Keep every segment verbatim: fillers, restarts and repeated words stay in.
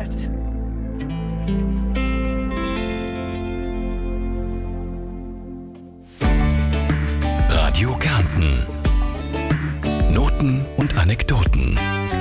forget. Radio Kärnten. Noten und Anekdoten.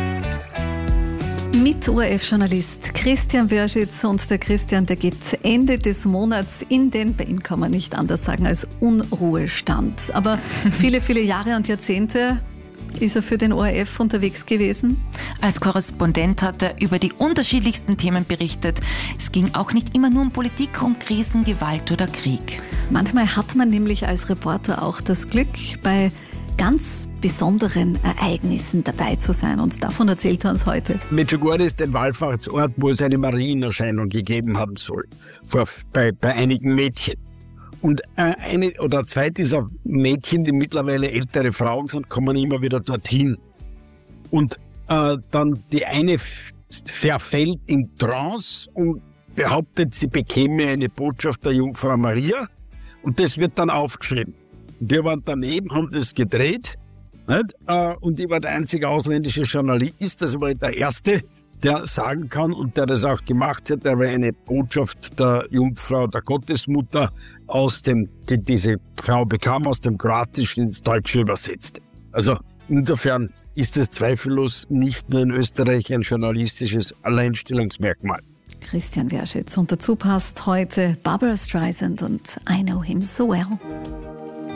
Mit O R F-Journalist Christian Wörschitz, und der Christian, der geht Ende des Monats in den, bei ihm kann man nicht anders sagen als Unruhestand. Aber viele, viele Jahre und Jahrzehnte ist er für den O R F unterwegs gewesen. Als Korrespondent hat er über die unterschiedlichsten Themen berichtet. Es ging auch nicht immer nur um Politik, um Krisen, Gewalt oder Krieg. Manchmal hat man nämlich als Reporter auch das Glück, bei ganz besonderen Ereignissen dabei zu sein, und davon erzählt er uns heute. Medjugorje ist ein Wallfahrtsort, wo es eine Marienerscheinung gegeben haben soll, vor, bei, bei einigen Mädchen. Und äh, eine oder zwei dieser Mädchen, die mittlerweile ältere Frauen sind, kommen immer wieder dorthin. Und äh, dann die eine f- verfällt in Trance und behauptet, sie bekäme eine Botschaft der Jungfrau Maria, und das wird dann aufgeschrieben. Wir waren daneben, haben das gedreht, nicht? Und ich war der einzige ausländische Journalist, das war der Erste, der sagen kann und der das auch gemacht hat, der war eine Botschaft der Jungfrau, der Gottesmutter, aus dem, die diese Frau bekam, aus dem Kroatischen ins Deutsche übersetzt. Also insofern ist es zweifellos nicht nur in Österreich ein journalistisches Alleinstellungsmerkmal. Christian Wörschitz, und dazu passt heute Barbra Streisand und I Know Him So Well.